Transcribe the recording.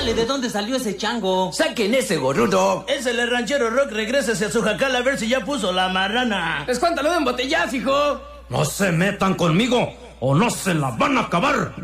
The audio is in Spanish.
Dígale de dónde salió ese chango. ¡Saquen ese gorrudo! Es el ranchero Rock, regrésese a su jacal a ver si ya puso la marrana. Es cuántalo de embotellazo, hijo. No se metan conmigo o no se la van a acabar.